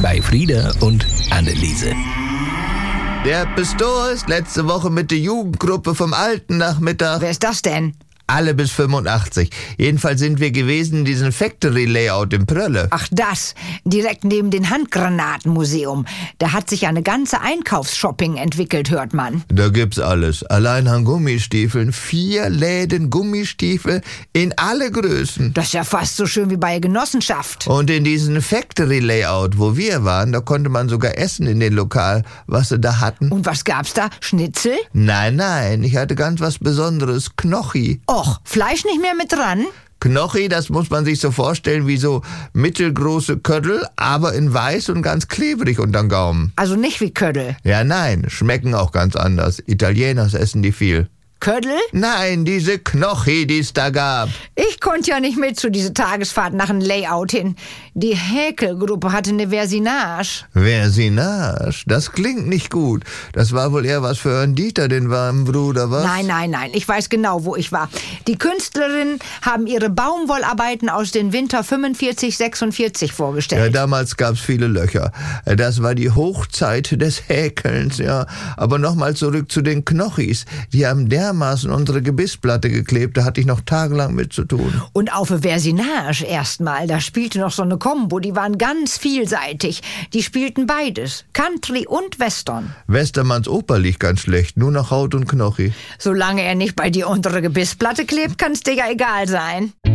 bei Frieda und Anneliese. Der Pastor ist letzte Woche mit der Jugendgruppe vom Alten Nachmittag. Wer ist das denn? Alle bis 85. Jedenfalls sind wir gewesen in diesem Factory-Layout im Prölle. Ach das, direkt neben dem Handgranatenmuseum. Da hat sich eine ganze Einkaufsshopping entwickelt, hört man. Da gibt's alles. Allein an Gummistiefeln. 4 Läden Gummistiefel in alle Größen. Das ist ja fast so schön wie bei Genossenschaft. Und in diesem Factory-Layout, wo wir waren, da konnte man sogar essen in den Lokal, was sie da hatten. Und was gab's da? Schnitzel? Nein, ich hatte ganz was Besonderes. Knochi. Och, Fleisch nicht mehr mit dran? Knochi, das muss man sich so vorstellen wie so mittelgroße Köttel, aber in weiß und ganz klebrig unterm Gaumen. Also nicht wie Ködel. Ja, nein, schmecken auch ganz anders. Italieners essen die viel. Ködel? Nein, diese Knochi, die es da gab. Ich konnte ja nicht mit zu dieser Tagesfahrt nach einem Layout hin. Die Häkelgruppe hatte eine Versinage. Versinage? Das klingt nicht gut. Das war wohl eher was für einen Dieter, den warmen Bruder, was? Nein. Ich weiß genau, wo ich war. Die Künstlerinnen haben ihre Baumwollarbeiten aus dem Winter 45, 46 Ja, vorgestellt. damals gab's viele Löcher. Das war die Hochzeit des Häkelns, ja. Aber nochmal zurück zu den Knochis. Die haben dermaßen unsere Gebissplatte geklebt, da hatte ich noch tagelang mit zu tun. Und auf der Versinage erstmal, da spielte noch so eine Kombo, die waren ganz vielseitig. Die spielten beides, Country und Western. Westermanns Oper liegt ganz schlecht, nur noch Haut und Knochi. Solange er nicht bei dir unter der Gebissplatte klebt, kann's dir ja egal sein.